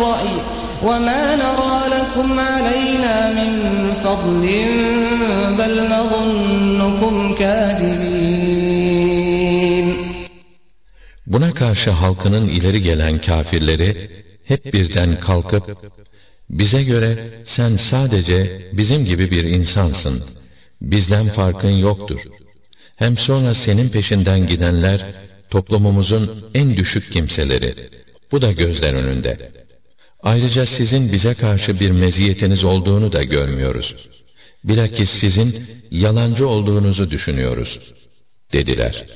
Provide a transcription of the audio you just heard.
الرَّأْيِ وَمَا نَرَى لَكُمْ عَلَيْنَا مِنْ فَضْلٍ بَلْ نَظُنُّكُمْ كَاذِبِينَ. Buna karşı halkının ileri gelen kâfirleri hep birden kalkıp, bize göre sen sadece bizim gibi bir insansın, bizden farkın yoktur. Hem sonra senin peşinden gidenler, toplumumuzun en düşük kimseleri. Bu da gözler önünde. Ayrıca sizin bize karşı bir meziyetiniz olduğunu da görmüyoruz. Bilakis sizin yalancı olduğunuzu düşünüyoruz, dediler.